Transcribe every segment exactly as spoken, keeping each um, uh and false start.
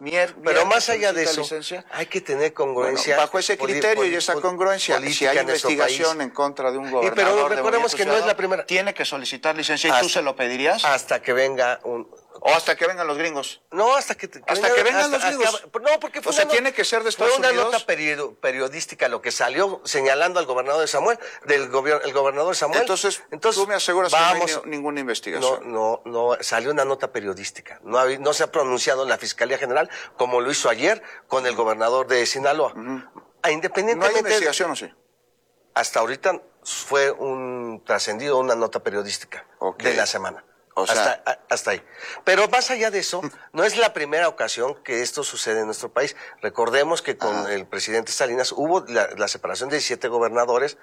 Mier, Pero más allá de eso, licencia. hay que tener congruencia. Bueno, bajo ese criterio y esa congruencia, si hay investigación en contra de un gobernador, y pero recordemos que no es la primera. Tiene que solicitar licencia. ¿Y hasta, tú se lo pedirías? Hasta que venga un... O hasta que vengan los gringos. No, hasta que... que hasta venga, que vengan hasta, los gringos. Hasta, no, porque fue o sea, tiene que ser de Estados Unidos. Fue una Unidos. nota peri periodística lo que salió señalando al gobernador de Samuel, del gobierno, el gobernador Samuel. Entonces, Entonces tú me aseguras vamos, que no hay ninguna investigación. No, no, no, salió una nota periodística. No, ha, no se ha pronunciado en la Fiscalía General como lo hizo ayer con el gobernador de Sinaloa. Uh-huh. Independientemente... ¿No hay investigación o sí? Hasta ahorita fue un trascendido una nota periodística okay. de la semana. O sea, hasta, hasta ahí. Pero más allá de eso, no es la primera ocasión que esto sucede en nuestro país. Recordemos que con ah. el presidente Salinas hubo la, la separación de diecisiete gobernadores,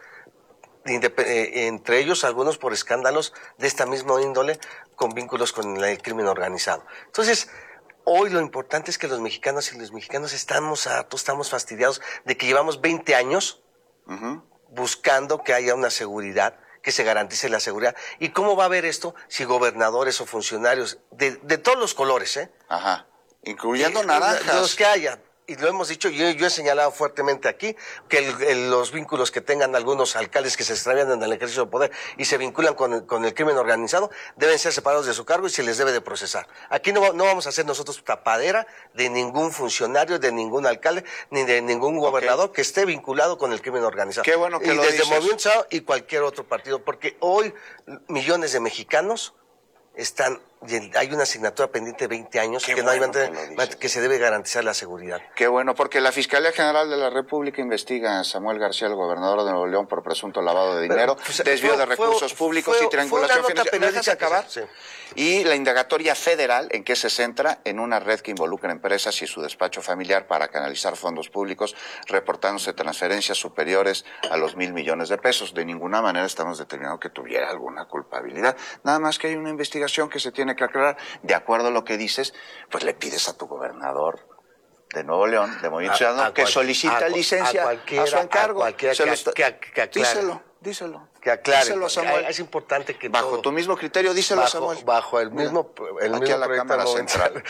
eh, entre ellos algunos por escándalos de esta misma índole, con vínculos con el crimen organizado. Entonces, hoy lo importante es que los mexicanos y los mexicanos estamos hartos, estamos fastidiados de que llevamos veinte años uh-huh. buscando que haya una seguridad, que se garantice la seguridad. ¿Y cómo va a haber esto si gobernadores o funcionarios de, de todos los colores, eh? Ajá, incluyendo y, naranjas. Los que haya. Y lo hemos dicho, yo, yo he señalado fuertemente aquí, que el, el, los vínculos que tengan algunos alcaldes que se extravían en el ejercicio de poder y se vinculan con el, con el crimen organizado, deben ser separados de su cargo y se les debe de procesar. Aquí no, no vamos a hacer nosotros tapadera de ningún funcionario, de ningún alcalde, ni de ningún gobernador okay. que esté vinculado con el crimen organizado. Qué bueno que y lo desde dices. Movimiento Ciudadano y cualquier otro partido, porque hoy millones de mexicanos están, hay una asignatura pendiente de veinte años Qué que, bueno no hay, que, que se debe garantizar la seguridad. Qué bueno, porque la Fiscalía General de la República investiga a Samuel García, el gobernador de Nuevo León, por presunto lavado de dinero, Pero, pues, desvío fue, de recursos fue, públicos fue, y triangulación financiera. ¿Me dejas acabar? Sí. Y la indagatoria federal, ¿en qué se centra? En una red que involucra empresas y su despacho familiar para canalizar fondos públicos, reportándose transferencias superiores a los mil millones de pesos. De ninguna manera estamos determinando que tuviera alguna culpabilidad. Nada más que hay una investigación que se tiene que aclarar. De acuerdo a lo que dices, pues le pides a tu gobernador de Nuevo León, de Movimiento Ciudadano, que solicita a, licencia a, a su encargo. A que, está, que, que díselo, díselo. Que aclare. Díselo a Samuel. Es importante que bajo todo, tu mismo criterio, díselo bajo, a Samuel. Bajo el mismo, el aquí mismo a la Cámara Central.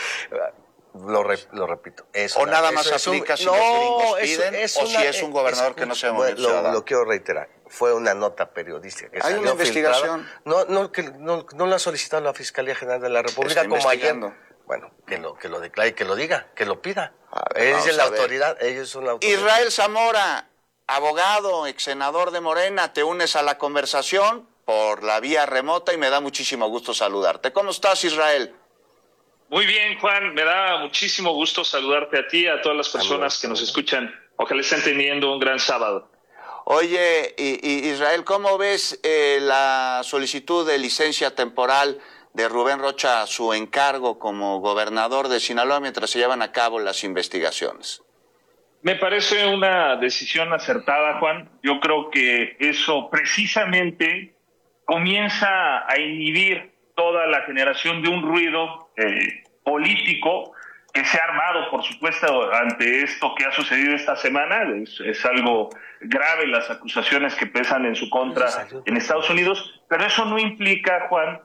Lo, re, lo repito. Es o una, nada más es aplica un, si no, los gringos piden, es, es o una, si es un gobernador es, que no sea bueno, Movimiento Ciudadano. Lo, lo quiero reiterar. Fue una nota periodística que Hay una investigación. No, no, que no, no la ha solicitado la Fiscalía General de la República como ayer. Bueno, que lo, que lo declare, que lo diga, que lo pida. Ver, ellos es la autoridad, ellos son la autoridad. Israel Zamora, abogado, ex senador de Morena, te unes a la conversación por la vía remota y me da muchísimo gusto saludarte. ¿Cómo estás, Israel? Muy bien, Juan, me da muchísimo gusto saludarte a ti, a todas las personas que nos escuchan. Ojalá estén teniendo un gran sábado. Oye, Israel, ¿cómo ves eh, la solicitud de licencia temporal de Rubén Rocha a su encargo como gobernador de Sinaloa mientras se llevan a cabo las investigaciones? Me parece una decisión acertada, Juan. Yo creo que eso precisamente comienza a inhibir toda la generación de un ruido eh, político que se ha armado, por supuesto, ante esto que ha sucedido esta semana. Es, es algo grave las acusaciones que pesan en su contra en Estados Unidos, pero eso no implica, Juan,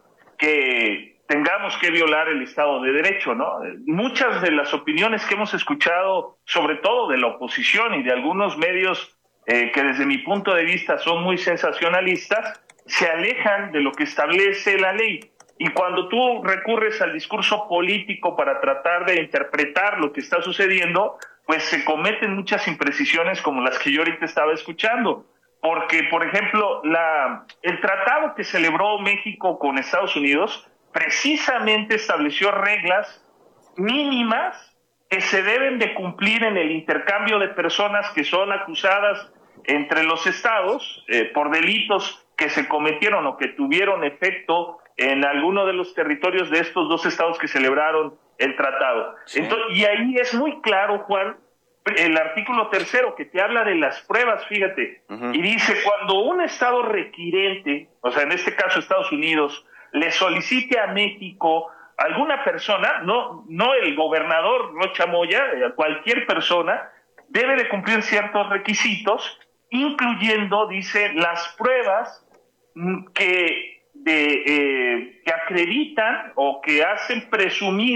que tengamos que violar el Estado de Derecho, ¿no? Muchas de las opiniones que hemos escuchado, sobre todo de la oposición y de algunos medios eh, que desde mi punto de vista son muy sensacionalistas, se alejan de lo que establece la ley. Y cuando tú recurres al discurso político para tratar de interpretar lo que está sucediendo, pues se cometen muchas imprecisiones como las que yo ahorita estaba escuchando. Porque, por ejemplo, la, el tratado que celebró México con Estados Unidos precisamente estableció reglas mínimas que se deben de cumplir en el intercambio de personas que son acusadas entre los estados eh, por delitos que se cometieron o que tuvieron efecto en alguno de los territorios de estos dos estados que celebraron el tratado. Sí. Entonces, y ahí es muy claro, Juan, el artículo tercero que te habla de las pruebas, fíjate, uh-huh. y dice, cuando un estado requirente, o sea, en este caso Estados Unidos, le solicite a México alguna persona, no, no el gobernador Rocha Moya, cualquier persona, debe de cumplir ciertos requisitos, incluyendo, dice, las pruebas que, de, eh, que acreditan o que hacen presumir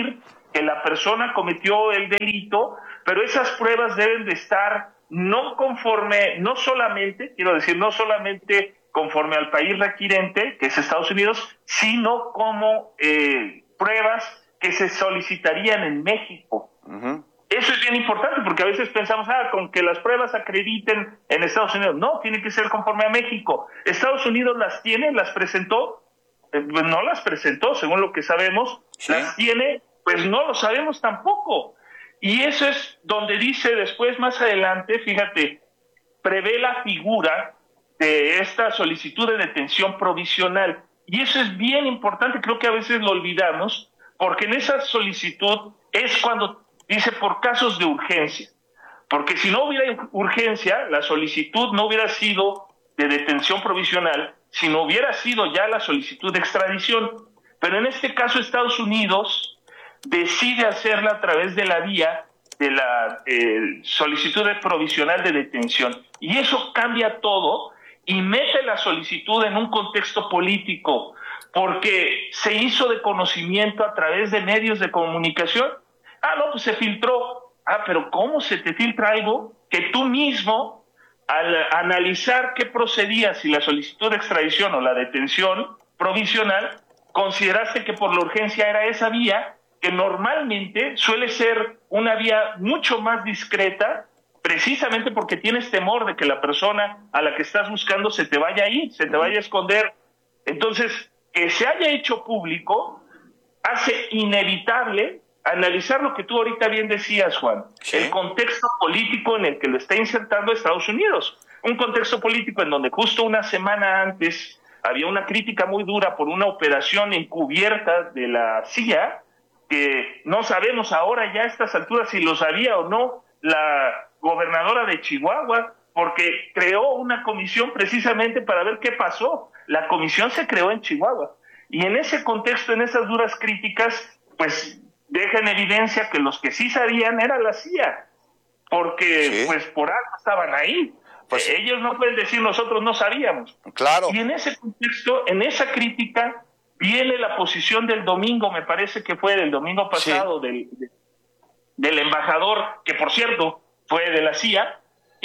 que la persona cometió el delito, pero esas pruebas deben de estar no conforme, no solamente, quiero decir, no solamente conforme al país requirente, que es Estados Unidos, sino como eh, pruebas que se solicitarían en México. Uh-huh. Eso es bien importante porque a veces pensamos, ah, con que las pruebas acrediten en Estados Unidos. No, tiene que ser conforme a México. Estados Unidos las tiene, las presentó, eh, pues no las presentó, según lo que sabemos, ¿sí? Las tiene, pues no lo sabemos tampoco. Y eso es donde dice después, más adelante, fíjate, prevé la figura de esta solicitud de detención provisional. Y eso es bien importante, creo que a veces lo olvidamos, porque en esa solicitud es cuando dice por casos de urgencia. Porque si no hubiera urgencia, la solicitud no hubiera sido de detención provisional, sino hubiera sido ya la solicitud de extradición. Pero en este caso Estados Unidos decide hacerla a través de la vía de la eh, solicitud de provisional de detención. Y eso cambia todo y mete la solicitud en un contexto político, porque se hizo de conocimiento a través de medios de comunicación. Ah, no, pues se filtró. Ah, pero ¿cómo se te filtra algo que tú mismo, al analizar qué procedía, si la solicitud de extradición o la detención provisional, consideraste que por la urgencia era esa vía, que normalmente suele ser una vía mucho más discreta, precisamente porque tienes temor de que la persona a la que estás buscando se te vaya a ir, se te vaya a esconder? Entonces, que se haya hecho público hace inevitable analizar lo que tú ahorita bien decías, Juan, ¿sí? El contexto político en el que lo está insertando Estados Unidos. Un contexto político en donde justo una semana antes había una crítica muy dura por una operación encubierta de la C I A, que no sabemos ahora ya a estas alturas si lo sabía o no la gobernadora de Chihuahua, porque creó una comisión precisamente para ver qué pasó. La comisión se creó en Chihuahua. Y en ese contexto, en esas duras críticas, pues deja en evidencia que los que sí sabían era la C I A, porque sí, pues por algo estaban ahí. Pues eh, ellos no pueden decir nosotros no sabíamos. Claro. Y en ese contexto, en esa crítica, viene la posición del domingo, me parece que fue del domingo pasado, sí, del, de, del embajador, que por cierto fue de la C I A,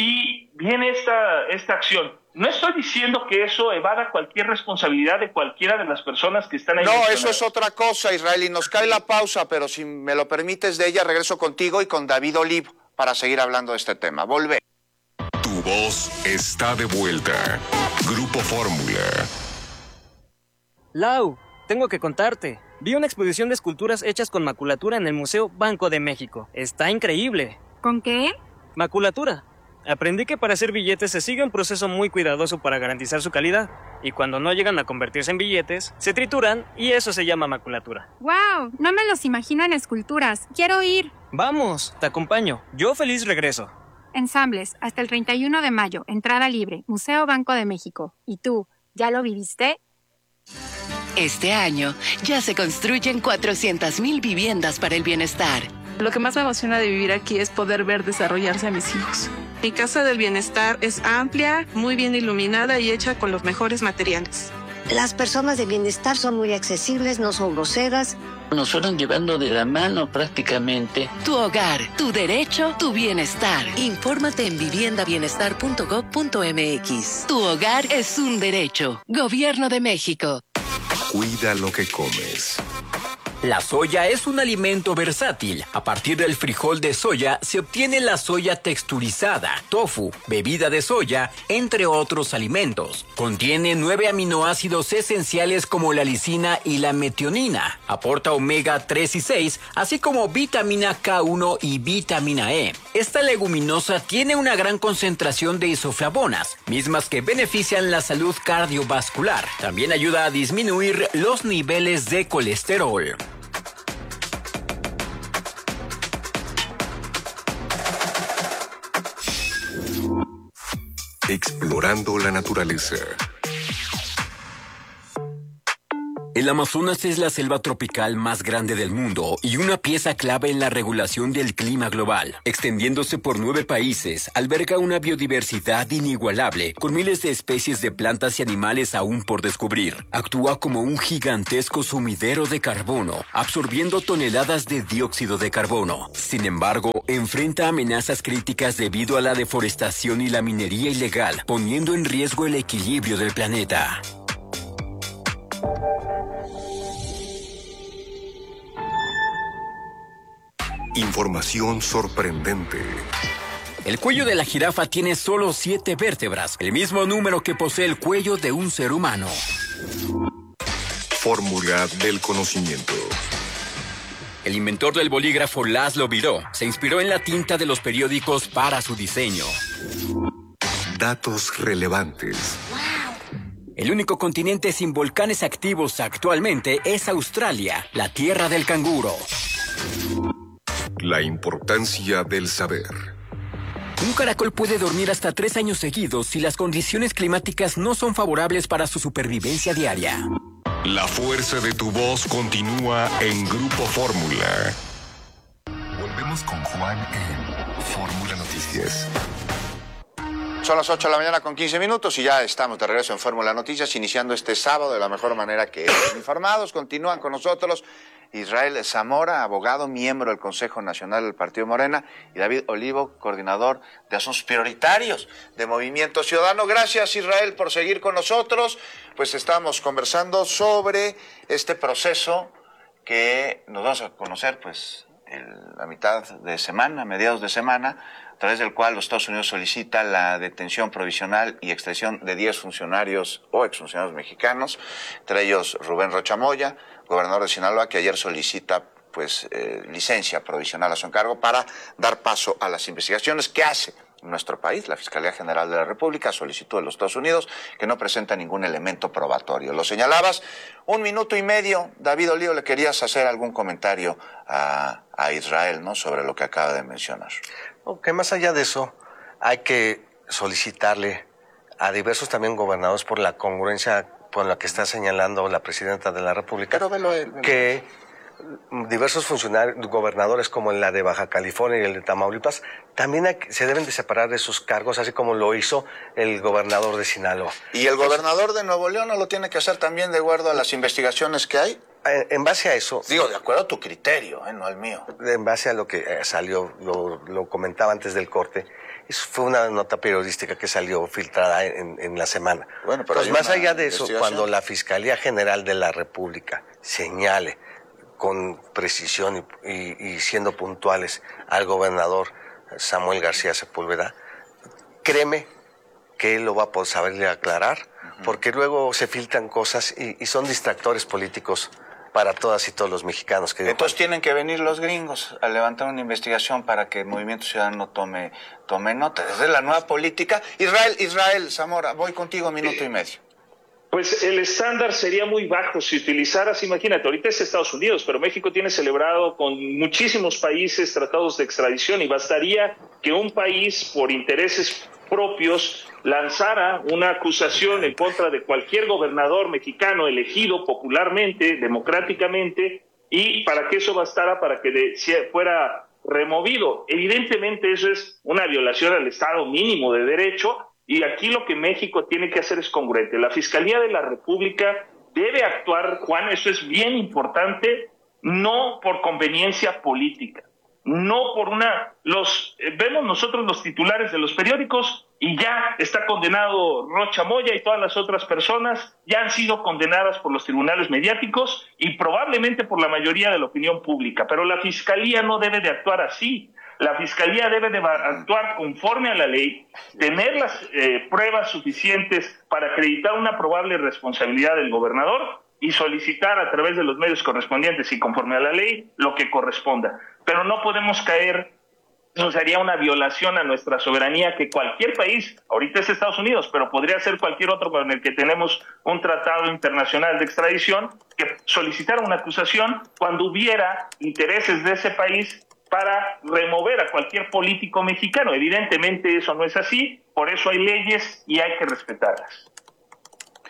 y viene esta, esta acción. No estoy diciendo que eso evada cualquier responsabilidad de cualquiera de las personas que están ahí. No, eso es otra cosa, Israel, y nos cae la pausa, pero si me lo permites de ella, regreso contigo y con David Olivo para seguir hablando de este tema. Volve. Tu voz está de vuelta. Grupo Fórmula. Lau, tengo que contarte. Vi una exposición de esculturas hechas con maculatura en el Museo Banco de México. Está increíble. ¿Con qué? Maculatura. Aprendí que para hacer billetes se sigue un proceso muy cuidadoso para garantizar su calidad, y cuando no llegan a convertirse en billetes, se trituran y eso se llama maculatura. ¡Wow! No me los imagino en esculturas. ¡Quiero ir! Vamos, te acompaño. Yo feliz regreso. Ensambles, hasta el treinta y uno de mayo, entrada libre, Museo Banco de México. ¿Y tú, ya lo viviste? Este año ya se construyen cuatrocientas mil viviendas para el bienestar. Lo que más me emociona de vivir aquí es poder ver desarrollarse a mis hijos. Mi casa del bienestar es amplia, muy bien iluminada y hecha con los mejores materiales. Las personas de bienestar son muy accesibles, no son groseras. Nos fueron llevando de la mano prácticamente. Tu hogar, tu derecho, tu bienestar. Infórmate en vivienda bienestar punto gob punto mx. Tu hogar es un derecho. Gobierno de México. Cuida lo que comes. La soya es un alimento versátil. A partir del frijol de soya se obtiene la soya texturizada, tofu, bebida de soya, entre otros alimentos. Contiene nueve aminoácidos esenciales como la lisina y la metionina. Aporta omega tres y seis, así como vitamina K uno y vitamina E. Esta leguminosa tiene una gran concentración de isoflavonas, mismas que benefician la salud cardiovascular. También ayuda a disminuir los niveles de colesterol. Explorando la naturaleza. En El Amazonas es la selva tropical más grande del mundo y una pieza clave en la regulación del clima global. Extendiéndose por nueve países, alberga una biodiversidad inigualable, con miles de especies de plantas y animales aún por descubrir. Actúa como un gigantesco sumidero de carbono, absorbiendo toneladas de dióxido de carbono. Sin embargo, enfrenta amenazas críticas debido a la deforestación y la minería ilegal, poniendo en riesgo el equilibrio del planeta. Información sorprendente. El cuello de la jirafa tiene solo siete vértebras, el mismo número que posee el cuello de un ser humano. Fórmula del conocimiento. El inventor del bolígrafo Laszlo Biró se inspiró en la tinta de los periódicos para su diseño. Datos relevantes. El único continente sin volcanes activos actualmente es Australia, la tierra del canguro. La importancia del saber. Un caracol puede dormir hasta tres años seguidos si las condiciones climáticas no son favorables para su supervivencia diaria. La fuerza de tu voz continúa en Grupo Fórmula. Volvemos con Juan en Fórmula Noticias. Son las ocho de la mañana con quince minutos y ya estamos de regreso en Fórmula Noticias, iniciando este sábado de la mejor manera que estén informados. Continúan con nosotros Israel Zamora, abogado, miembro del Consejo Nacional del Partido Morena, y David Olivo, coordinador de asuntos prioritarios de Movimiento Ciudadano. Gracias, Israel, por seguir con nosotros. Pues estamos conversando sobre este proceso que nos vamos a conocer pues el, la mitad de semana, mediados de semana, a través del cual los Estados Unidos solicita la detención provisional y extradición de diez funcionarios o exfuncionarios mexicanos, entre ellos Rubén Rocha Moya, gobernador de Sinaloa, que ayer solicita pues eh, licencia provisional a su encargo para dar paso a las investigaciones que hace nuestro país, la Fiscalía General de la República, a solicitud de los Estados Unidos, que no presenta ningún elemento probatorio. Lo señalabas, un minuto y medio. David Olivo, ¿le querías hacer algún comentario a, a Israel, ¿no?, sobre lo que acaba de mencionar? Ok, más allá de eso, hay que solicitarle a diversos también gobernadores por la congruencia con la que está señalando la Presidenta de la República, Pero velo él, velo. que diversos funcionarios, gobernadores como la de Baja California y el de Tamaulipas, también hay, se deben de separar de sus cargos, así como lo hizo el gobernador de Sinaloa. ¿Y el gobernador de Nuevo León no lo tiene que hacer también de acuerdo a las investigaciones que hay? En, en base a eso... Digo, de acuerdo a tu criterio, ¿eh? No al mío. En base a lo que eh, salió, lo, lo comentaba antes del corte, eso fue una nota periodística que salió filtrada en, en la semana. Bueno, pero pues más allá de eso, cuando la Fiscalía General de la República señale con precisión y, y, y siendo puntuales al gobernador Samuel García Sepúlveda, créeme que él lo va a poder saberle aclarar, uh-huh. porque luego se filtran cosas y, y son distractores políticos para todas y todos los mexicanos. Que Entonces tienen que venir los gringos a levantar una investigación para que el Movimiento Ciudadano tome, tome nota. Desde la nueva política. Israel, Israel, Zamora, voy contigo, minuto y medio. Pues el estándar sería muy bajo si utilizaras, imagínate, ahorita es Estados Unidos, pero México tiene celebrado con muchísimos países tratados de extradición y bastaría que un país por intereses propios lanzara una acusación en contra de cualquier gobernador mexicano elegido popularmente, democráticamente, y para que eso bastara para que de, fuera removido. Evidentemente eso es una violación al Estado mínimo de derecho. Y aquí lo que México tiene que hacer es congruente. La Fiscalía de la República debe actuar, Juan, eso es bien importante, no por conveniencia política, no por una... los eh, vemos nosotros los titulares de los periódicos y ya está condenado Rocha Moya y todas las otras personas, ya han sido condenadas por los tribunales mediáticos y probablemente por la mayoría de la opinión pública, pero la Fiscalía no debe de actuar así. La Fiscalía debe de actuar conforme a la ley, tener las eh, pruebas suficientes para acreditar una probable responsabilidad del gobernador y solicitar a través de los medios correspondientes y conforme a la ley lo que corresponda. Pero no podemos caer, eso sería una violación a nuestra soberanía que cualquier país, ahorita es Estados Unidos, pero podría ser cualquier otro con el que tenemos un tratado internacional de extradición, que solicitara una acusación cuando hubiera intereses de ese país para remover a cualquier político mexicano. Evidentemente eso no es así, por eso hay leyes y hay que respetarlas.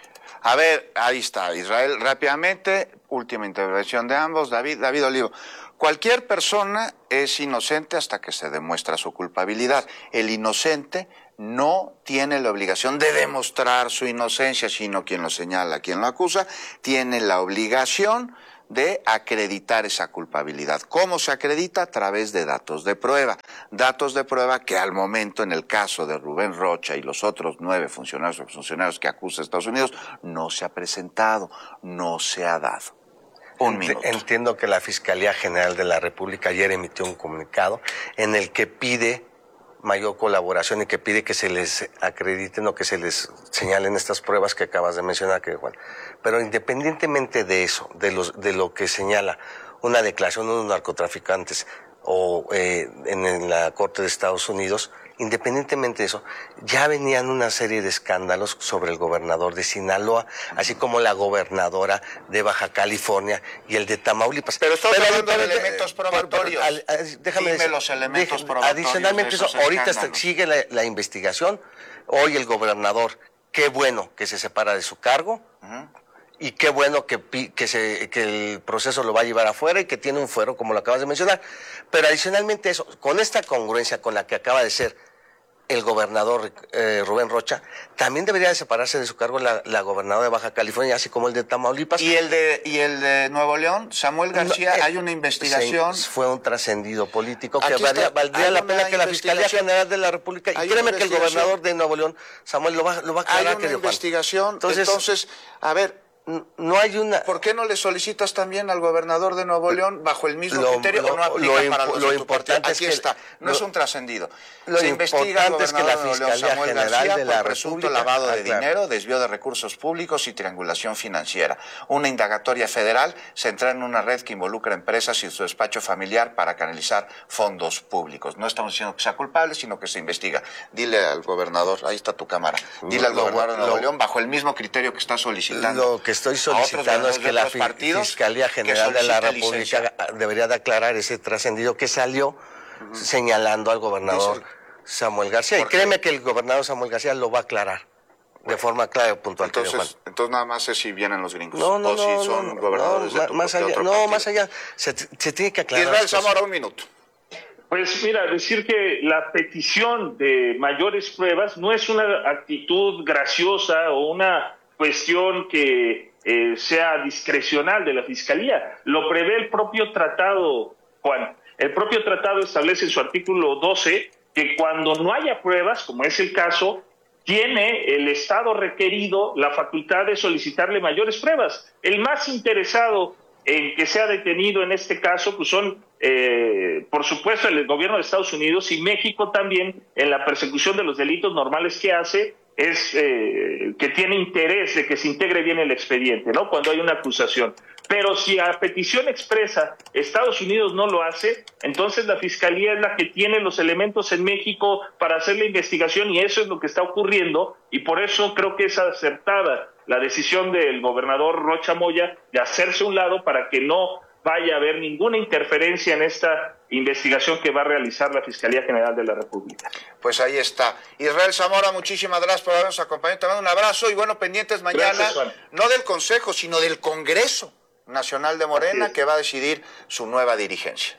A ver, ahí está, Israel, rápidamente, última intervención de ambos, David, David Olivo. Cualquier persona es inocente hasta que se demuestra su culpabilidad. El inocente no tiene la obligación de demostrar su inocencia, sino quien lo señala, quien lo acusa, tiene la obligación de acreditar esa culpabilidad. ¿Cómo se acredita? A través de datos de prueba. Datos de prueba que al momento, en el caso de Rubén Rocha y los otros nueve funcionarios o funcionarios que acusa Estados Unidos, no se ha presentado, no se ha dado. Un minuto. Entiendo que la Fiscalía General de la República ayer emitió un comunicado en el que pide mayor colaboración y que pide que se les acrediten o que se les señalen estas pruebas que acabas de mencionar, que Juan. Pero independientemente de eso, de los de lo que señala una declaración de unos narcotraficantes o eh, en, en la Corte de Estados Unidos, independientemente de eso, ya venían una serie de escándalos sobre el gobernador de Sinaloa, así como la gobernadora de Baja California y el de Tamaulipas. Pero estamos pero, hablando pero, de elementos probatorios. Pero, pero, al, déjame Dime decir, los elementos déjame, probatorios. Adicionalmente eso, ahorita está, sigue la, la investigación. Hoy el gobernador, qué bueno que se separa de su cargo. Uh-huh. Y qué bueno que, que, se, que el proceso lo va a llevar afuera y que tiene un fuero, como lo acabas de mencionar. Pero adicionalmente eso, con esta congruencia con la que acaba de ser el gobernador eh, Rubén Rocha, también debería de separarse de su cargo la, la gobernadora de Baja California, así como el de Tamaulipas. ¿Y el de, y el de Nuevo León, Samuel García? No, eh, hay una investigación. Se, fue un trascendido político que valdría, valdría la pena que la Fiscalía General de la República, y créeme que el gobernador de Nuevo León, Samuel, lo va, lo va a aclarar. Hay una investigación, entonces, entonces, a ver... No hay una... ¿Por qué no le solicitas también al gobernador de Nuevo León bajo el mismo lo, criterio lo, o no aplica lo, para los lo de importante Aquí es que, está, no lo, es un trascendido. Lo Se investiga al importante es que la Fiscalía Samuel General García de la por presunto República, lavado de ah, claro. dinero, desvío de recursos públicos y triangulación financiera. Una indagatoria federal centrada en una red que involucra empresas y su despacho familiar para canalizar fondos públicos. No estamos diciendo que sea culpable, sino que se investiga. Dile al gobernador, ahí está tu cámara, dile al lo, gobernador de Nuevo lo, León bajo el mismo criterio que está solicitando. Lo que estoy solicitando es que la Fiscalía General de la República licencia. debería de aclarar ese trascendido que salió uh-huh. señalando al gobernador Dice, Samuel García. Y créeme que el gobernador Samuel García lo va a aclarar bueno, de forma clara y puntual. Entonces, entonces nada más es si vienen los gringos no, no, o no, si son no, gobernadores no, de, tu, más de allá, otro No, partido. más allá, se, se tiene que aclarar. Israel Zamora, un minuto. Pues mira, decir que la petición de mayores pruebas no es una actitud graciosa o una cuestión que eh, sea discrecional de la Fiscalía. Lo prevé el propio tratado, Juan. El propio tratado establece en su artículo doce que cuando no haya pruebas, como es el caso, tiene el Estado requerido la facultad de solicitarle mayores pruebas. El más interesado en que sea detenido en este caso, pues son, eh, por supuesto, el gobierno de Estados Unidos y México también en la persecución de los delitos normales que hace, es eh, que tiene interés de que se integre bien el expediente, ¿no? Cuando hay una acusación. Pero si a petición expresa Estados Unidos no lo hace, entonces la Fiscalía es la que tiene los elementos en México para hacer la investigación y eso es lo que está ocurriendo y por eso creo que es acertada la decisión del gobernador Rocha Moya de hacerse a un lado para que no vaya a haber ninguna interferencia en esta investigación que va a realizar la Fiscalía General de la República. Pues ahí está. Israel Zamora, muchísimas gracias por habernos acompañado. Te mando un abrazo y bueno, pendientes mañana, gracias, no del Consejo, sino del Congreso Nacional de Morena, que va a decidir su nueva dirigencia.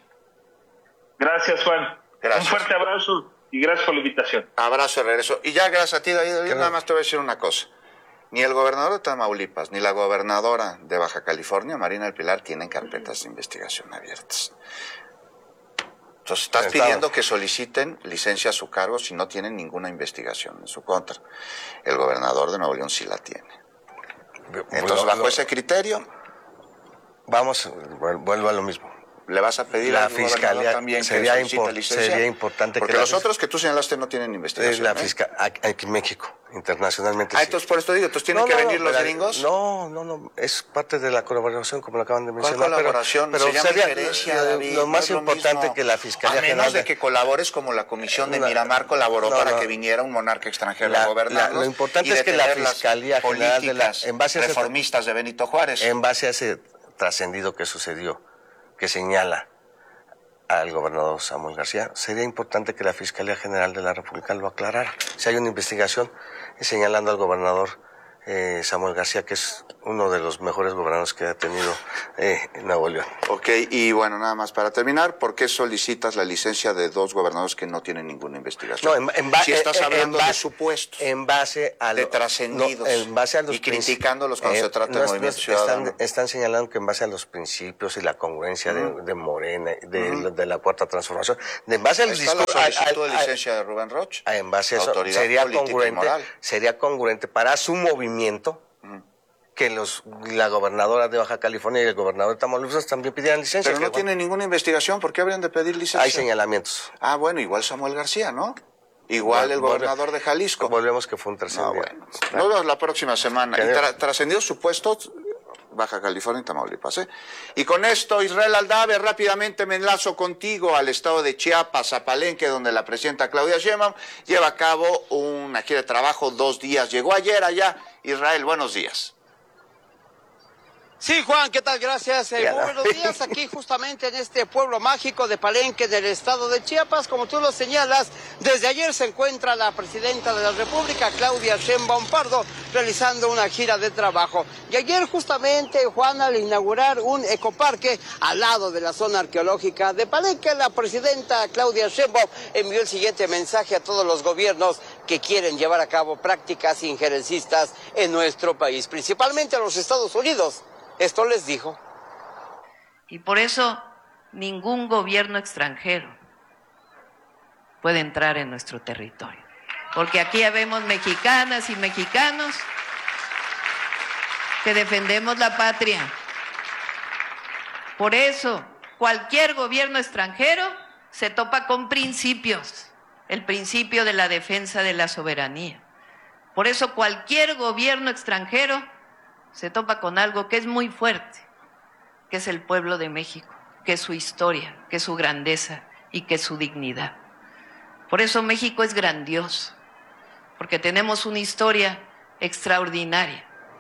Gracias, Juan. Gracias. Un fuerte abrazo y gracias por la invitación. Abrazo de regreso. Y ya gracias a ti, David. Nada más te voy a decir una cosa. Ni el gobernador de Tamaulipas, ni la gobernadora de Baja California, Marina del Pilar, tienen carpetas de investigación abiertas. Entonces estás pidiendo que soliciten licencia a su cargo si no tienen ninguna investigación en su contra. El gobernador de Nuevo León sí la tiene. Entonces, bajo ese criterio... Vamos, vuelvo a lo mismo. ¿Le vas a pedir la al Fiscalía también sería, que impor sería importante porque que los la, otros que tú señalaste no tienen investigación? La ¿eh? fiscal, aquí en México, internacionalmente. Ah, sí. entonces por esto digo, ¿entonces tienen no, que no, venir no, los la, gringos? No, no, no, es parte de la colaboración, como lo acaban de mencionar. ¿Cuál colaboración? Pero, pero se sería, llama injerencia, lo, David, lo más no importante que la Fiscalía A menos General de que colabores como la Comisión de no, Miramar colaboró no, para no, que viniera un monarca extranjero la, a gobernarnos. La, lo importante es que la Fiscalía General de la, en base a reformistas ese, de Benito Juárez. En base a ese trascendido que sucedió, que señala al gobernador Samuel García, sería importante que la Fiscalía General de la República lo aclarara. Si hay una investigación señalando al gobernador eh, Samuel García, que es uno de los mejores gobernadores que ha tenido eh, Nuevo León. Ok, y bueno, nada más para terminar, ¿por qué solicitas la licencia de dos gobernadores que no tienen ninguna investigación? No, en, en ba- si estás en, hablando en base, de supuestos, en base a de lo, trascendidos, no, en base a los y criticándolos cuando eh, se trata no, de Movimiento no, Ciudadano. Están, están señalando que en base a los principios y la congruencia uh-huh. de, de Morena, de, uh-huh. de la Cuarta Transformación, de en base al discurso... ¿Está la solicitud de licencia de Rubén Roch? En base a eso, sería congruente, sería congruente para su movimiento uh-huh. que los la gobernadora de Baja California y el gobernador de Tamaulipas también pidieran licencia. Pero no tiene bueno. ninguna investigación, ¿por qué habrían de pedir licencia? Hay señalamientos. Ah, bueno, igual Samuel García, ¿no? Igual bueno, el gobernador volve, de Jalisco. Volvemos que fue un trascendido. No, bueno. Nos vemos la próxima semana. Y tra- trascendidos supuestos, Baja California y Tamaulipas, ¿eh? Y con esto, Israel Aldave, rápidamente me enlazo contigo al estado de Chiapas, a Palenque, donde la presidenta Claudia Sheinbaum lleva a cabo una gira de trabajo dos días. Llegó ayer allá. Israel, buenos días. Sí, Juan, ¿qué tal? Gracias. Eh, muy buenos días aquí justamente en este pueblo mágico de Palenque del estado de Chiapas. Como tú lo señalas, desde ayer se encuentra la presidenta de la República, Claudia Sheinbaum Pardo, realizando una gira de trabajo. Y ayer justamente, Juan, al inaugurar un ecoparque al lado de la zona arqueológica de Palenque, la presidenta Claudia Sheinbaum envió el siguiente mensaje a todos los gobiernos que quieren llevar a cabo prácticas injerencistas en nuestro país, principalmente a los Estados Unidos. Esto les dijo. Y por eso ningún gobierno extranjero puede entrar en nuestro territorio. Porque aquí ya vemos mexicanas y mexicanos que defendemos la patria. Por eso, cualquier gobierno extranjero se topa con principios. El principio de la defensa de la soberanía. Por eso, cualquier gobierno extranjero se topa con algo que es muy fuerte, que es el pueblo de México, que es su historia, que es su grandeza y que es su dignidad. Por eso México es grandioso, porque tenemos una historia extraordinaria.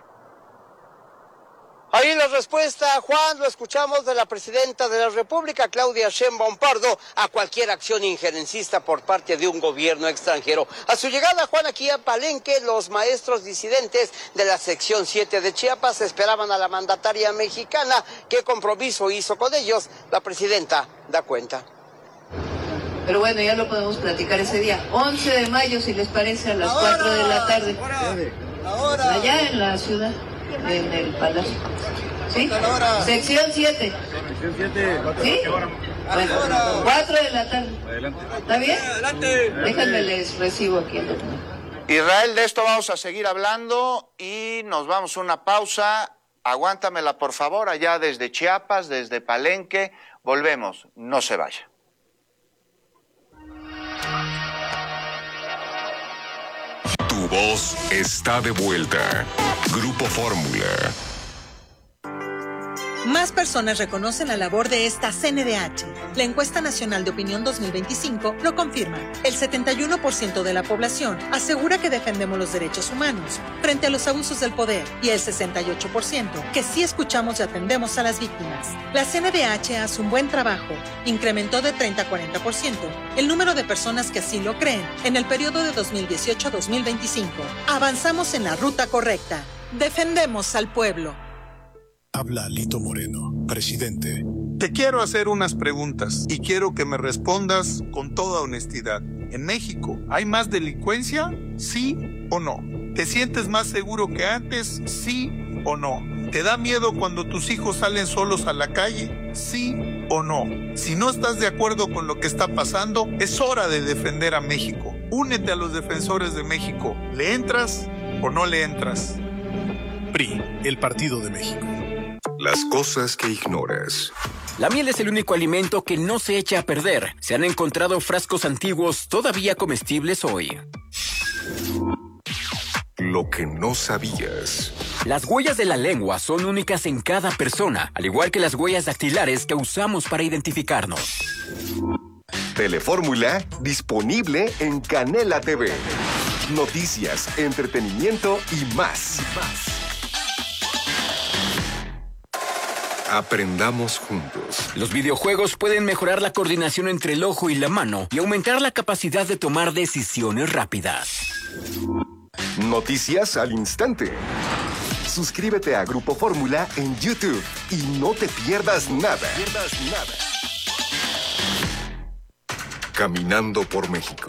Ahí la respuesta, Juan, lo escuchamos de la presidenta de la República, Claudia Sheinbaum Pardo, a cualquier acción injerencista por parte de un gobierno extranjero. A su llegada, Juan, aquí a Palenque, los maestros disidentes de la sección siete de Chiapas esperaban a la mandataria mexicana. ¿Qué compromiso hizo con ellos? La presidenta da cuenta. Pero bueno, ya lo podemos platicar ese día. once de mayo, si les parece, a las cuatro de la tarde. Ahora. Allá en la ciudad. En el palacio. ¿Sí? Sección siete. Sección siete. ¿Sí? Bueno, cuatro de la tarde. Adelante. ¿Está bien? Adelante. Déjenme les recibo aquí el documento. Israel, de esto vamos a seguir hablando y nos vamos a una pausa. Aguántamela, por favor, allá desde Chiapas, desde Palenque. Volvemos. No se vaya. Tu voz está de vuelta. Grupo Fórmula. Más personas reconocen la labor de esta C N D H. La Encuesta Nacional de Opinión dos mil veinticinco lo confirma. El setenta y uno por ciento de la población asegura que defendemos los derechos humanos frente a los abusos del poder y el sesenta y ocho por ciento que sí escuchamos y atendemos a las víctimas. La C N D H hace un buen trabajo. Incrementó de treinta a cuarenta por ciento el número de personas que así lo creen en el periodo de dos mil dieciocho a dos mil veinticinco. Avanzamos en la ruta correcta. Defendemos al pueblo. Habla Lito Moreno, presidente. Te quiero hacer unas preguntas y quiero que me respondas con toda honestidad. ¿En México hay más delincuencia? ¿Sí o no? ¿Te sientes más seguro que antes? ¿Sí o no? ¿Te da miedo cuando tus hijos salen solos a la calle? ¿Sí o no? Si no estás de acuerdo con lo que está pasando, es hora de defender a México. Únete a los defensores de México. ¿Le entras o no le entras? P R I, el Partido de México. Las cosas que ignoras. La miel es el único alimento que no se echa a perder. Se han encontrado frascos antiguos todavía comestibles hoy. Lo que no sabías. Las huellas de la lengua son únicas en cada persona, al igual que las huellas dactilares que usamos para identificarnos. Telefórmula disponible en Canela T V. Noticias, entretenimiento y más. Aprendamos juntos. Los videojuegos pueden mejorar la coordinación entre el ojo y la mano y aumentar la capacidad de tomar decisiones rápidas. Noticias al instante. Suscríbete a Grupo Fórmula en YouTube y no te pierdas nada. pierdas nada. Caminando por México.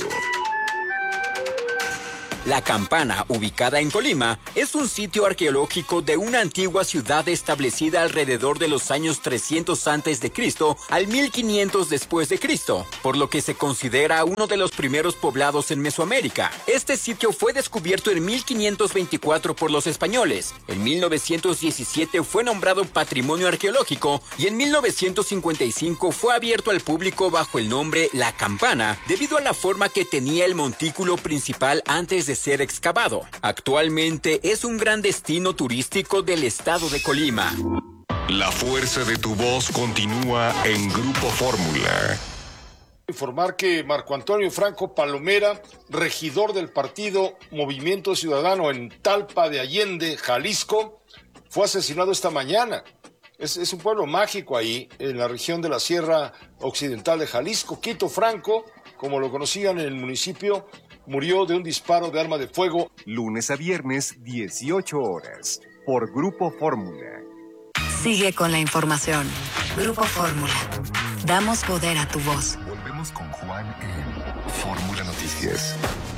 La Campana, ubicada en Colima, es un sitio arqueológico de una antigua ciudad establecida alrededor de los años trescientos antes de Cristo al mil quinientos después de Cristo, por lo que se considera uno de los primeros poblados en Mesoamérica. Este sitio fue descubierto en mil quinientos veinticuatro por los españoles. En mil novecientos diecisiete fue nombrado Patrimonio Arqueológico y en mil novecientos cincuenta y cinco fue abierto al público bajo el nombre La Campana, debido a la forma que tenía el montículo principal antes de ser excavado. Actualmente es un gran destino turístico del estado de Colima. La fuerza de tu voz continúa en Grupo Fórmula. Informar que Marco Antonio Franco Palomera, regidor del partido Movimiento Ciudadano en Talpa de Allende, Jalisco, fue asesinado esta mañana. Es, es un pueblo mágico ahí, en la región de la Sierra Occidental de Jalisco. Quito Franco, como lo conocían en el municipio, murió de un disparo de arma de fuego. Lunes a viernes, dieciocho horas, por Grupo Fórmula. Sigue con la información. Grupo Fórmula. Damos poder a tu voz. Volvemos con Juan en Fórmula Noticias.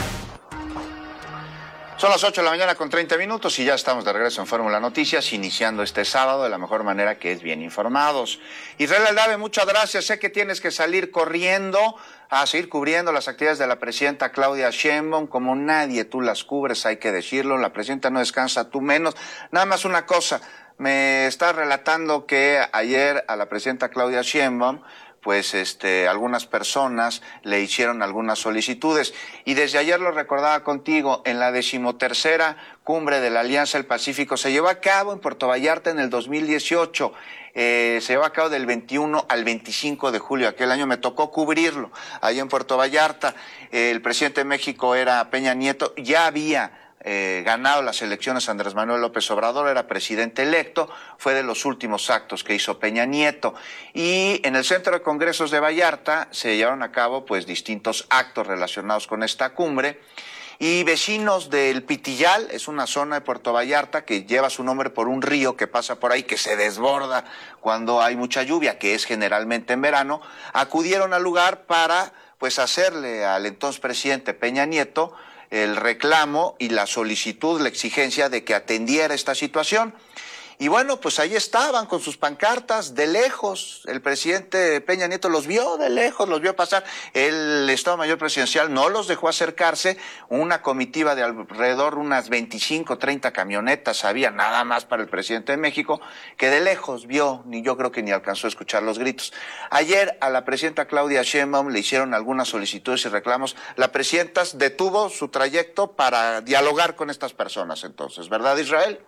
Son las ocho de la mañana con treinta minutos y ya estamos de regreso en Fórmula Noticias, iniciando este sábado de la mejor manera, que es bien informados. Israel Aldave, muchas gracias. Sé que tienes que salir corriendo a seguir cubriendo las actividades de la presidenta Claudia Sheinbaum, como nadie tú las cubres, hay que decirlo. La presidenta no descansa, tú menos. Nada más una cosa, me está relatando que ayer a la presidenta Claudia Sheinbaum, pues este, algunas personas le hicieron algunas solicitudes. Y desde ayer lo recordaba contigo, en la decimotercera cumbre de la Alianza del Pacífico se llevó a cabo en Puerto Vallarta en el dos mil dieciocho. Eh, se llevó a cabo del veintiuno al veinticinco de julio. Aquel año me tocó cubrirlo ahí en Puerto Vallarta. Eh, el presidente de México era Peña Nieto. Ya había Eh, ganado las elecciones Andrés Manuel López Obrador, era presidente electo, fue de los últimos actos que hizo Peña Nieto. Y en el Centro de Congresos de Vallarta se llevaron a cabo pues distintos actos relacionados con esta cumbre. Y vecinos del Pitillal, es una zona de Puerto Vallarta que lleva su nombre por un río que pasa por ahí, que se desborda cuando hay mucha lluvia, que es generalmente en verano, acudieron al lugar para pues hacerle al entonces presidente Peña Nieto el reclamo y la solicitud, la exigencia de que atendiera esta situación. Y bueno, pues ahí estaban con sus pancartas de lejos. El presidente Peña Nieto los vio de lejos, los vio pasar. El Estado Mayor Presidencial no los dejó acercarse. Una comitiva de alrededor unas veinticinco, treinta camionetas había nada más para el presidente de México, que de lejos vio, ni yo creo que ni alcanzó a escuchar los gritos. Ayer a la presidenta Claudia Sheinbaum le hicieron algunas solicitudes y reclamos. La presidenta detuvo su trayecto para dialogar con estas personas entonces, ¿verdad, Israel?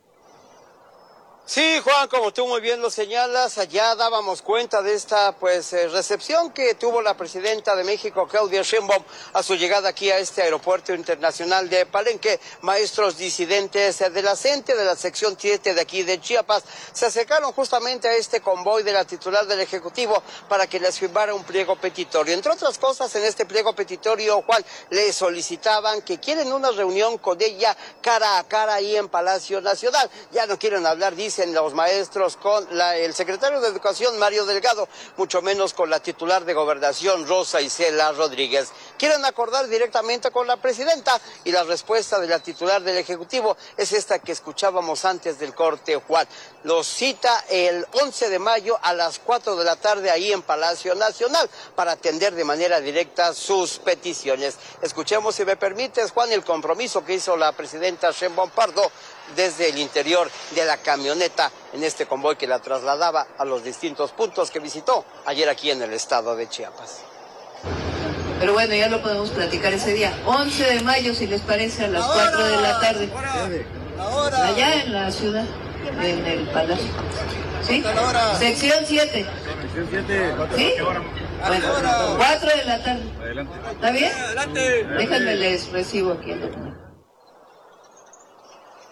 Sí, Juan, como tú muy bien lo señalas, ya dábamos cuenta de esta pues eh, recepción que tuvo la presidenta de México, Claudia Sheinbaum, a su llegada aquí a este aeropuerto internacional de Palenque. Maestros disidentes de la CENTE, de la sección siete de aquí de Chiapas, se acercaron justamente a este convoy de la titular del Ejecutivo para que les firmara un pliego petitorio. Entre otras cosas, en este pliego petitorio, Juan, le solicitaban que quieren una reunión con ella cara a cara ahí en Palacio Nacional. Ya no quieren hablar, dice, en los maestros con la, el secretario de Educación, Mario Delgado, mucho menos con la titular de Gobernación, Rosa Isela Rodríguez. Quieren acordar directamente con la presidenta y la respuesta de la titular del Ejecutivo es esta que escuchábamos antes del corte, Juan. Los cita el once de mayo a las cuatro de la tarde ahí en Palacio Nacional para atender de manera directa sus peticiones. Escuchemos, si me permites, Juan, el compromiso que hizo la presidenta Sheinbaum Pardo desde el interior de la camioneta en este convoy que la trasladaba a los distintos puntos que visitó ayer aquí en el estado de Chiapas. Pero bueno, ya lo podemos platicar ese día. once de mayo, si les parece, a las cuatro de la tarde. Ahora. Allá en la ciudad, en el palacio. ¿Sí? Sección siete. Sección siete. ¿Sí? Bueno, cuatro de la tarde. Adelante. ¿Está bien? Adelante. Déjenme les recibo aquí el documento.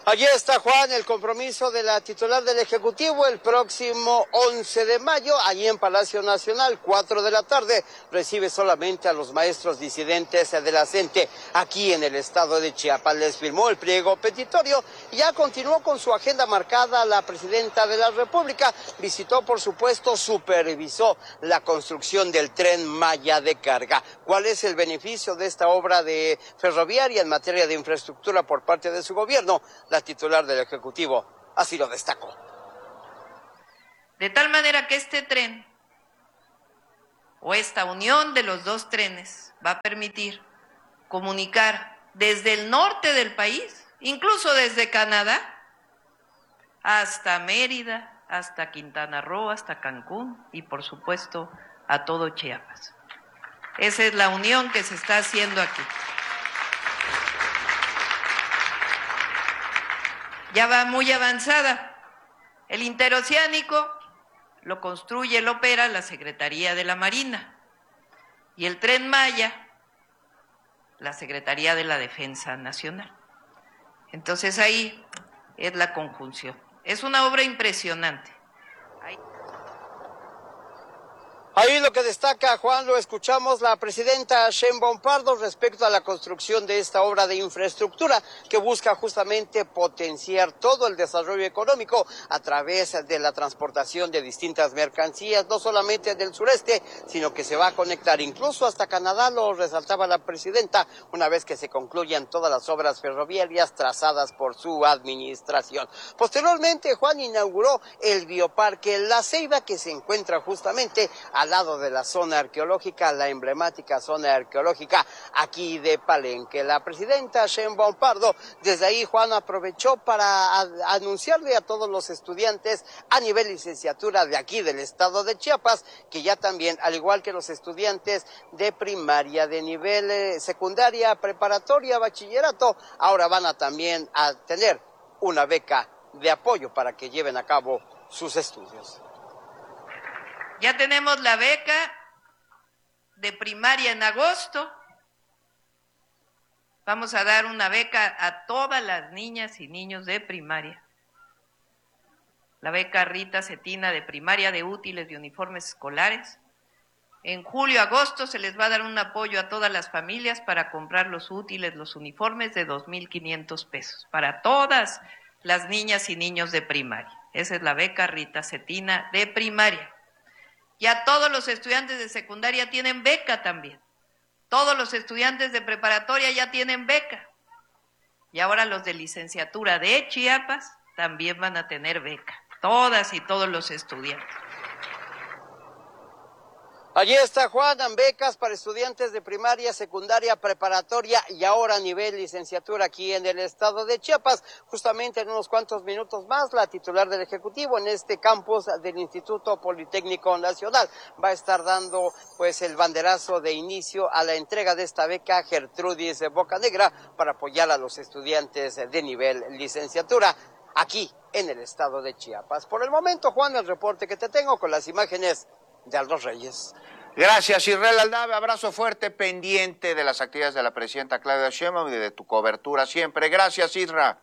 Allí está, Juan, el compromiso de la titular del Ejecutivo el próximo once de mayo, allí en Palacio Nacional, cuatro de la tarde, recibe solamente a los maestros disidentes de la CENTE aquí en el estado de Chiapas. Les firmó el pliego petitorio y ya continuó con su agenda marcada. La presidenta de la República visitó, por supuesto, supervisó la construcción del Tren Maya de carga. ¿Cuál es el beneficio de esta obra de ferroviaria en materia de infraestructura por parte de su gobierno? La titular del Ejecutivo así lo destacó. De tal manera que este tren, o esta unión de los dos trenes, va a permitir comunicar desde el norte del país, incluso desde Canadá, hasta Mérida, hasta Quintana Roo, hasta Cancún y por supuesto a todo Chiapas. Esa es la unión que se está haciendo aquí. Ya va muy avanzada. El interoceánico lo construye, lo opera la Secretaría de la Marina. Y el Tren Maya, la Secretaría de la Defensa Nacional. Entonces ahí es la conjunción. Es una obra impresionante. Ahí... Ahí lo que destaca, Juan, lo escuchamos, la presidenta Sheinbaum Pardo respecto a la construcción de esta obra de infraestructura que busca justamente potenciar todo el desarrollo económico a través de la transportación de distintas mercancías, no solamente del sureste, sino que se va a conectar incluso hasta Canadá, lo resaltaba la presidenta, una vez que se concluyan todas las obras ferroviarias trazadas por su administración. Posteriormente, Juan inauguró el bioparque La Ceiba, que se encuentra justamente a al lado de la zona arqueológica, la emblemática zona arqueológica aquí de Palenque. La presidenta Sheinbaum Pardo, desde ahí, Juan, aprovechó para a, anunciarle a todos los estudiantes a nivel licenciatura de aquí del estado de Chiapas, que ya también, al igual que los estudiantes de primaria, de nivel eh, secundaria, preparatoria, bachillerato, ahora van a también a tener una beca de apoyo para que lleven a cabo sus estudios. Ya tenemos la beca de primaria en agosto. Vamos a dar una beca a todas las niñas y niños de primaria. La beca Rita Cetina de primaria de útiles de uniformes escolares. En julio, agosto se les va a dar un apoyo a todas las familias para comprar los útiles, los uniformes de dos mil quinientos pesos para todas las niñas y niños de primaria. Esa es la beca Rita Cetina de primaria. Ya todos los estudiantes de secundaria tienen beca también. Todos los estudiantes de preparatoria ya tienen beca. Y ahora los de licenciatura de Chiapas también van a tener beca. Todas y todos los estudiantes. Allí está, Juan, becas para estudiantes de primaria, secundaria, preparatoria y ahora a nivel licenciatura aquí en el estado de Chiapas. Justamente en unos cuantos minutos más, la titular del Ejecutivo en este campus del Instituto Politécnico Nacional va a estar dando pues el banderazo de inicio a la entrega de esta beca Gertrudis Bocanegra para apoyar a los estudiantes de nivel licenciatura aquí en el estado de Chiapas. Por el momento, Juan, el reporte que te tengo con las imágenes de Aldo Reyes. Gracias, Israel Aldave. Abrazo fuerte, pendiente de las actividades de la presidenta Claudia Sheinbaum y de tu cobertura siempre. Gracias, Isra.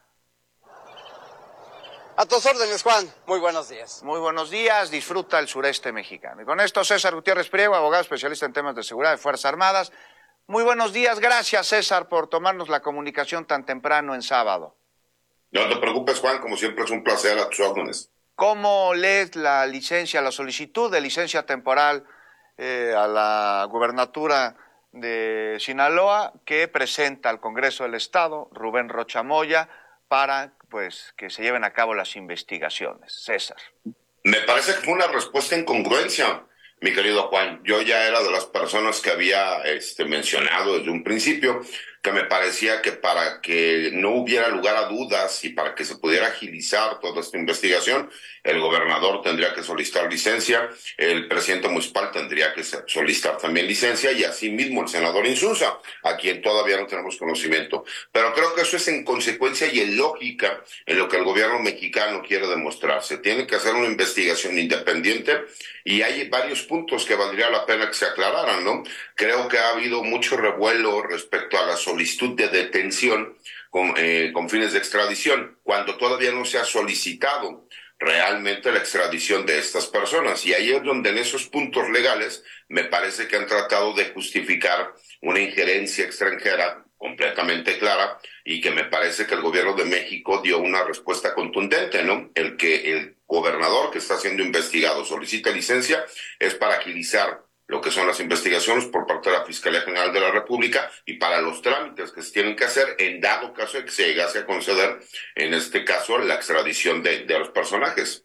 A tus órdenes, Juan. Muy buenos días. Muy buenos días. Disfruta el sureste mexicano. Y con esto, César Gutiérrez Priego, abogado especialista en temas de seguridad de Fuerzas Armadas. Muy buenos días. Gracias, César, por tomarnos la comunicación tan temprano en sábado. No te preocupes, Juan. Como siempre, es un placer a tus órdenes. ¿Cómo lees la licencia, la solicitud de licencia temporal eh, a la gubernatura de Sinaloa que presenta al Congreso del Estado Rubén Rocha Moya para pues que se lleven a cabo las investigaciones? César. Me parece que fue una respuesta en congruencia, mi querido Juan. Yo ya era de las personas que había este, mencionado desde un principio que me parecía que para que no hubiera lugar a dudas y para que se pudiera agilizar toda esta investigación, el gobernador tendría que solicitar licencia, el presidente municipal tendría que solicitar también licencia y asimismo el senador Insunza, a quien todavía no tenemos conocimiento. Pero creo que eso es en consecuencia y en lógica en lo que el gobierno mexicano quiere demostrar. Se tiene que hacer una investigación independiente y hay varios puntos que valdría la pena que se aclararan, ¿no? Creo que ha habido mucho revuelo respecto a las solicitud de detención con, eh, con fines de extradición, cuando todavía no se ha solicitado realmente la extradición de estas personas. Y ahí es donde en esos puntos legales me parece que han tratado de justificar una injerencia extranjera completamente clara, y que me parece que el gobierno de México dio una respuesta contundente, ¿no? El que el gobernador que está siendo investigado solicita licencia es para agilizar lo que son las investigaciones por parte de la Fiscalía General de la República y para los trámites que se tienen que hacer en dado caso de que se llegase a conceder, en este caso, la extradición de, de los personajes.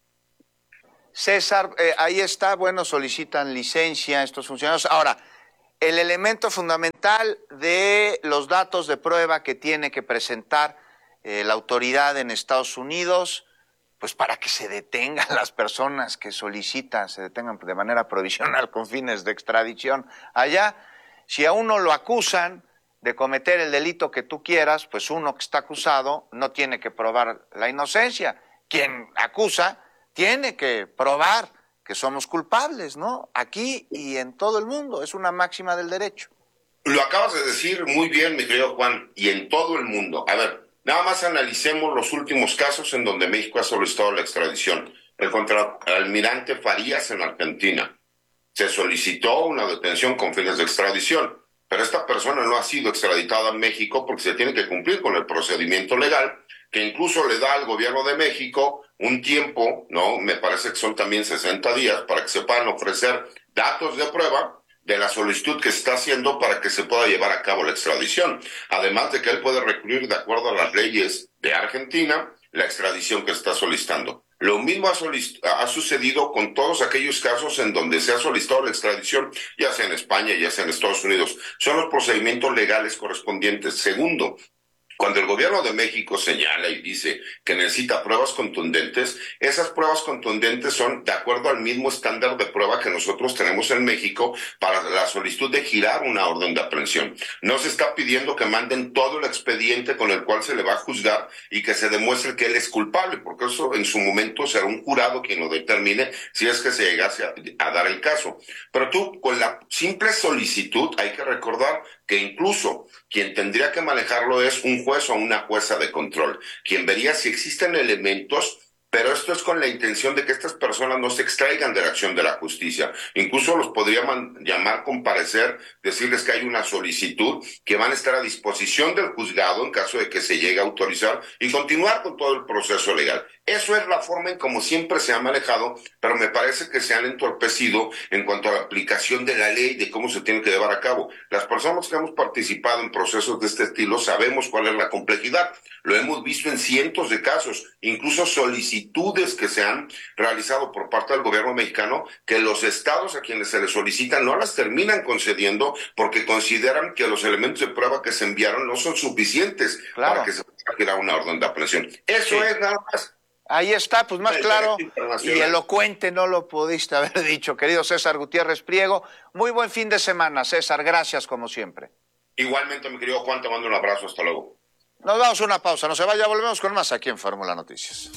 César, eh, ahí está, bueno, solicitan licencia estos funcionarios. Ahora, el elemento fundamental de los datos de prueba que tiene que presentar eh, la autoridad en Estados Unidos, pues para que se detengan las personas que solicitan, se detengan de manera provisional con fines de extradición allá. Si a uno lo acusan de cometer el delito que tú quieras, pues uno que está acusado no tiene que probar la inocencia. Quien acusa tiene que probar que somos culpables, ¿no? Aquí y en todo el mundo, es una máxima del derecho. Lo acabas de decir muy bien, mi querido Juan, y en todo el mundo. A ver, nada más analicemos los últimos casos en donde México ha solicitado la extradición. El contraalmirante Farías en Argentina. Se solicitó una detención con fines de extradición, pero esta persona no ha sido extraditada a México porque se tiene que cumplir con el procedimiento legal, que incluso le da al gobierno de México un tiempo, ¿no? Me parece que son también sesenta días para que se puedan ofrecer datos de prueba de la solicitud que se está haciendo para que se pueda llevar a cabo la extradición. Además de que él puede recurrir, de acuerdo a las leyes de Argentina, la extradición que está solicitando. Lo mismo ha, ha sucedido con todos aquellos casos en donde se ha solicitado la extradición, ya sea en España, ya sea en Estados Unidos. Son los procedimientos legales correspondientes. Segundo, cuando el gobierno de México señala y dice que necesita pruebas contundentes, esas pruebas contundentes son de acuerdo al mismo estándar de prueba que nosotros tenemos en México para la solicitud de girar una orden de aprehensión. No se está pidiendo que manden todo el expediente con el cual se le va a juzgar y que se demuestre que él es culpable, porque eso en su momento será un jurado quien lo determine si es que se llegase a, a dar el caso. Pero tú, con la simple solicitud, hay que recordar que incluso quien tendría que manejarlo es un juez o una jueza de control, quien vería si existen elementos, pero esto es con la intención de que estas personas no se extraigan de la acción de la justicia. Incluso los podrían llamar, comparecer, decirles que hay una solicitud, que van a estar a disposición del juzgado en caso de que se llegue a autorizar y continuar con todo el proceso legal. Eso es la forma en como siempre se ha manejado, pero me parece que se han entorpecido en cuanto a la aplicación de la ley, de cómo se tiene que llevar a cabo. Las personas que hemos participado en procesos de este estilo sabemos cuál es la complejidad. Lo hemos visto en cientos de casos, incluso solicitudes que se han realizado por parte del gobierno mexicano, que los estados a quienes se les solicitan no las terminan concediendo porque consideran que los elementos de prueba que se enviaron no son suficientes claro. para que se pueda girar una orden de aprehensión. Eso sí. es nada más. Ahí está, pues más claro y elocuente no lo pudiste haber dicho, querido César Gutiérrez Priego. Muy buen fin de semana, César, gracias como siempre. Igualmente, mi querido Juan, te mando un abrazo, hasta luego. Nos vamos a una pausa, no se vaya, volvemos con más aquí en Fórmula Noticias.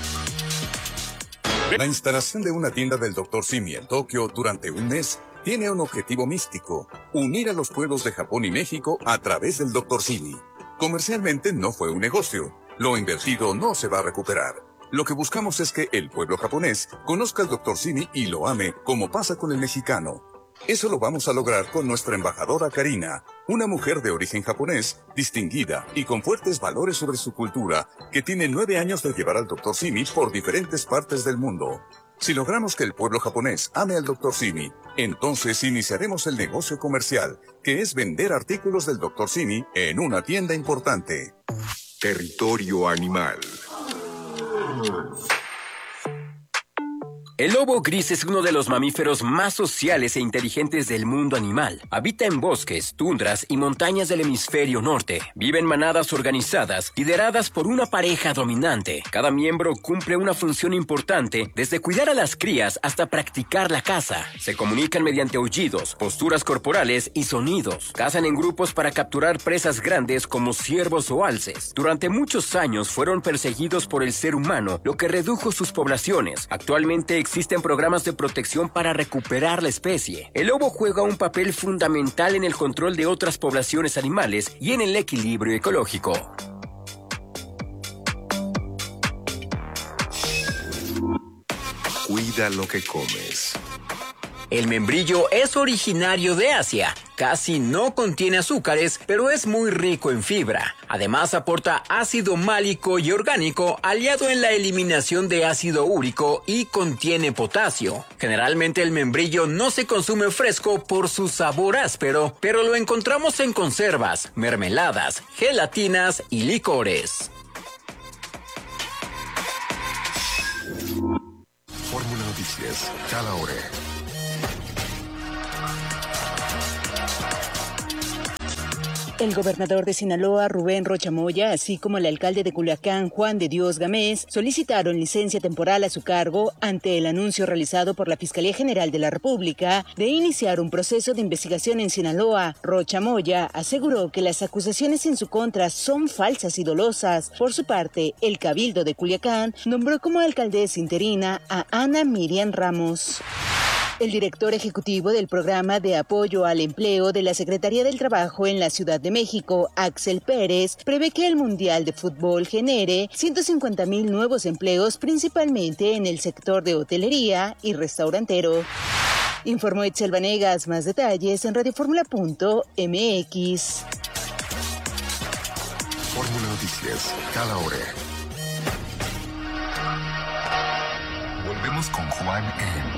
La instalación de una tienda del doctor Simi en Tokio durante un mes tiene un objetivo místico: unir a los pueblos de Japón y México a través del doctor Simi. Comercialmente no fue un negocio, lo invertido no se va a recuperar. Lo que buscamos es que el pueblo japonés conozca al doctor Simi y lo ame, como pasa con el mexicano. Eso lo vamos a lograr con nuestra embajadora Karina, una mujer de origen japonés, distinguida y con fuertes valores sobre su cultura, que tiene nueve años de llevar al doctor Simi por diferentes partes del mundo. Si logramos que el pueblo japonés ame al doctor Simi, entonces iniciaremos el negocio comercial, que es vender artículos del doctor Simi en una tienda importante. Territorio animal. El lobo gris es uno de los mamíferos más sociales e inteligentes del mundo animal. Habita en bosques, tundras y montañas del hemisferio norte. Vive en manadas organizadas, lideradas por una pareja dominante. Cada miembro cumple una función importante, desde cuidar a las crías hasta practicar la caza. Se comunican mediante aullidos, posturas corporales y sonidos. Cazan en grupos para capturar presas grandes como ciervos o alces. Durante muchos años fueron perseguidos por el ser humano, lo que redujo sus poblaciones. Actualmente existen programas de protección para recuperar la especie. El lobo juega un papel fundamental en el control de otras poblaciones animales y en el equilibrio ecológico. Cuida lo que comes. El membrillo es originario de Asia. Casi no contiene azúcares, pero es muy rico en fibra. Además, aporta ácido málico y orgánico, aliado en la eliminación de ácido úrico, y contiene potasio. Generalmente el membrillo no se consume fresco por su sabor áspero, pero lo encontramos en conservas, mermeladas, gelatinas y licores. Fórmula Noticias, cada hora. El gobernador de Sinaloa, Rubén Rocha Moya, así como el alcalde de Culiacán, Juan de Dios Gámez, solicitaron licencia temporal a su cargo ante el anuncio realizado por la Fiscalía General de la República de iniciar un proceso de investigación en Sinaloa. Rocha Moya aseguró que las acusaciones en su contra son falsas y dolosas. Por su parte, el Cabildo de Culiacán nombró como alcaldesa interina a Ana Miriam Ramos. El director ejecutivo del Programa de Apoyo al Empleo de la Secretaría del Trabajo en la Ciudad de México, Axel Pérez, prevé que el Mundial de Fútbol genere ciento cincuenta mil nuevos empleos, principalmente en el sector de hotelería y restaurantero. Informó Itzel Vanegas. Más detalles en radioformula punto m x. Fórmula Noticias, cada hora. Volvemos con Juan en